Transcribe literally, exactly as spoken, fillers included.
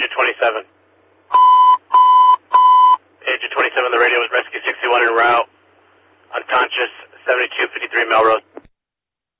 twenty-seven. Agent twenty-seven, the radio is Rescue sixty-one en route. Unconscious, seventy-two fifty-three Melrose.